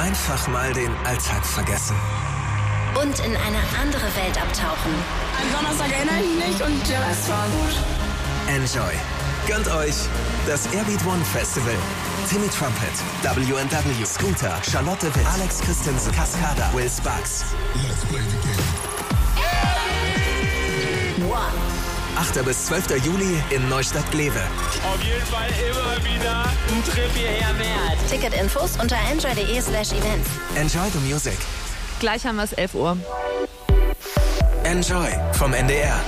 Einfach mal den Alltag vergessen. Und in eine andere Welt abtauchen. Am Donnerstag erinnere ich mich und der Rest war gut. Enjoy. Gönnt euch das Airbeat One Festival. Timmy Trumpet, W&W, Scooter, Charlotte Witt, Alex Christensen, Cascada, Will Sparks. Let's play the game. One. 8. bis 12. Juli in Neustadt-Glewe. Auf jeden Fall immer wieder ein Trip hierher wert. Ticketinfos unter enjoy.de/events. Enjoy the music. Gleich haben wir es 11 Uhr. Enjoy vom NDR.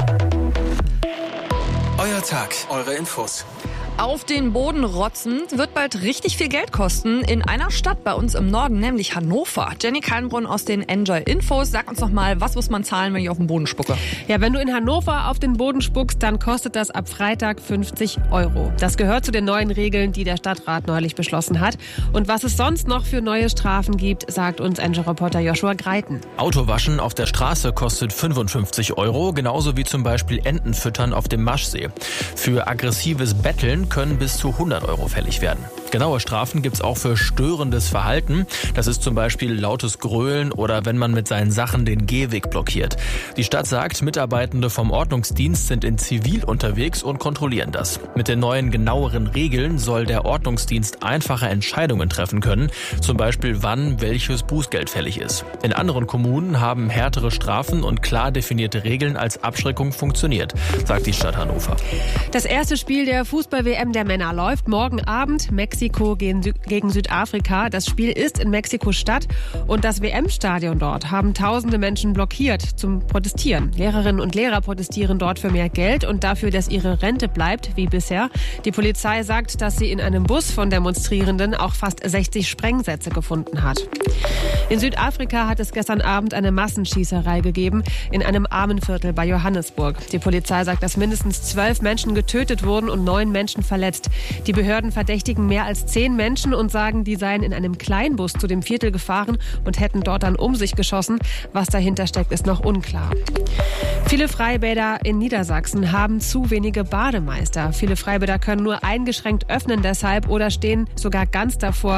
Euer Tag, eure Infos. Auf den Boden rotzen wird bald richtig viel Geld kosten in einer Stadt bei uns im Norden, nämlich Hannover. Jenny Kallenbrunn aus den Enjoy Infos. Sag uns noch mal, was muss man zahlen, wenn ich auf den Boden spucke? Ja, wenn du in Hannover auf den Boden spuckst, dann kostet das ab Freitag 50 €. Das gehört zu den neuen Regeln, die der Stadtrat neulich beschlossen hat. Und was es sonst noch für neue Strafen gibt, sagt uns Enjoy-Reporter Joshua Greiten. Autowaschen auf der Straße kostet 55 €, genauso wie zum Beispiel Enten füttern auf dem Maschsee. Für aggressives Betteln können bis zu 100 € fällig werden. Genaue Strafen gibt's auch für störendes Verhalten. Das ist zum Beispiel lautes Grölen oder wenn man mit seinen Sachen den Gehweg blockiert. Die Stadt sagt, Mitarbeitende vom Ordnungsdienst sind in Zivil unterwegs und kontrollieren das. Mit den neuen genaueren Regeln soll der Ordnungsdienst einfache Entscheidungen treffen können, zum Beispiel wann welches Bußgeld fällig ist. In anderen Kommunen haben härtere Strafen und klar definierte Regeln als Abschreckung funktioniert, sagt die Stadt Hannover. Das erste Spiel der Fußball-WM der Männer läuft morgen Abend. Mexiko gegen Südafrika. Das Spiel ist in Mexiko-Stadt und das WM-Stadion dort haben tausende Menschen blockiert zum Protestieren. Lehrerinnen und Lehrer protestieren dort für mehr Geld und dafür, dass ihre Rente bleibt, wie bisher. Die Polizei sagt, dass sie in einem Bus von Demonstrierenden auch fast 60 Sprengsätze gefunden hat. In Südafrika hat es gestern Abend eine Massenschießerei gegeben in einem Armenviertel bei Johannesburg. Die Polizei sagt, dass mindestens 12 Menschen getötet wurden und 9 Menschen verletzt. Die Behörden verdächtigen mehr als 10 Menschen und sagen, die seien in einem Kleinbus zu dem Viertel gefahren und hätten dort dann um sich geschossen. Was dahinter steckt, ist noch unklar. Viele Freibäder in Niedersachsen haben zu wenige Bademeister. Viele Freibäder können nur eingeschränkt öffnen deshalb oder stehen sogar kurz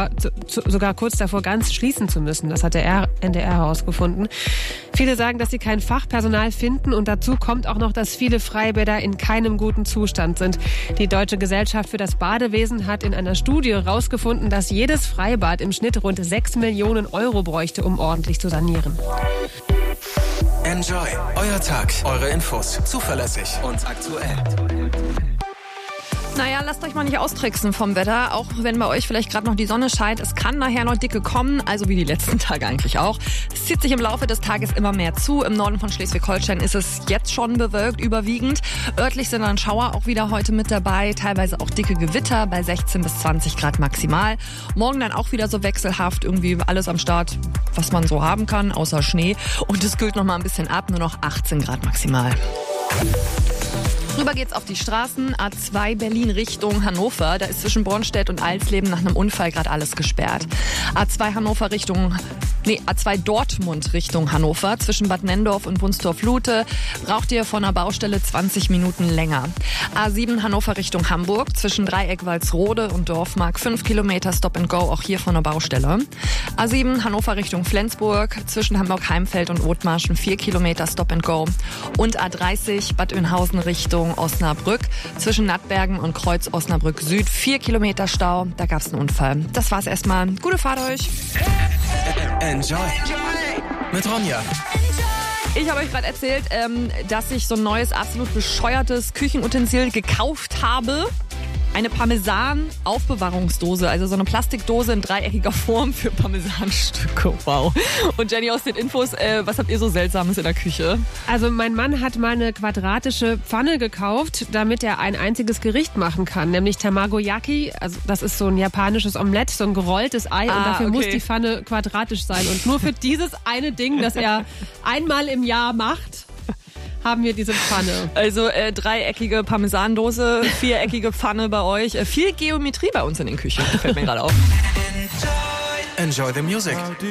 davor, ganz schließen zu müssen. Das hat der NDR herausgefunden. Viele sagen, dass sie kein Fachpersonal finden und dazu kommt auch noch, dass viele Freibäder in keinem guten Zustand sind. Die Deutsche Gesellschaft für das Badewesen hat in einer Studie herausgefunden, dass jedes Freibad im Schnitt rund 6 Millionen € bräuchte, um ordentlich zu sanieren. Enjoy. Euer Tag, eure Infos. Zuverlässig und aktuell. Naja, lasst euch mal nicht austricksen vom Wetter, auch wenn bei euch vielleicht gerade noch die Sonne scheint. Es kann nachher noch dicke kommen, also wie die letzten Tage eigentlich auch. Es zieht sich im Laufe des Tages immer mehr zu. Im Norden von Schleswig-Holstein ist es jetzt schon bewölkt, überwiegend. Örtlich sind dann Schauer auch wieder heute mit dabei, teilweise auch dicke Gewitter bei 16 bis 20 Grad maximal. Morgen dann auch wieder so wechselhaft, irgendwie alles am Start, was man so haben kann, außer Schnee. Und es kühlt noch mal ein bisschen ab, nur noch 18 Grad maximal. Rüber geht's auf die Straßen. A2 Berlin Richtung Hannover. Da ist zwischen Bornstedt und Alsleben nach einem Unfall gerade alles gesperrt. A2 Dortmund Richtung Hannover. Zwischen Bad Nendorf und Wunstorf-Lute braucht ihr von der Baustelle 20 Minuten länger. A7 Hannover Richtung Hamburg. Zwischen Dreieck Walsrode und Dorfmark 5 Kilometer Stop and Go, auch hier von der Baustelle. A7 Hannover Richtung Flensburg. Zwischen Hamburg-Heimfeld und Othmarschen 4 Kilometer Stop and Go. Und A30 Bad Oeynhausen Richtung Osnabrück. Zwischen Nattbergen und Kreuz Osnabrück Süd 4 Kilometer Stau. Da gab's einen Unfall. Das war's erstmal. Gute Fahrt euch. Enjoy. Mit Ronja. Ich habe euch gerade erzählt, dass ich so ein neues, absolut bescheuertes Küchenutensil gekauft habe. Eine Parmesan-Aufbewahrungsdose, also so eine Plastikdose in dreieckiger Form für Parmesanstücke. Wow. Und Jenny aus den Infos, was habt ihr so Seltsames in der Küche? Also mein Mann hat mal eine quadratische Pfanne gekauft, damit er ein einziges Gericht machen kann, nämlich Tamagoyaki. Also das ist so ein japanisches Omelett, so ein gerolltes Ei und dafür muss die Pfanne quadratisch sein. Und nur für dieses eine Ding, das er einmal im Jahr macht, haben wir diese Pfanne. Also dreieckige Parmesandose, viereckige Pfanne bei euch. Viel Geometrie bei uns in den Küchen, fällt mir gerade auf. Enjoy the music.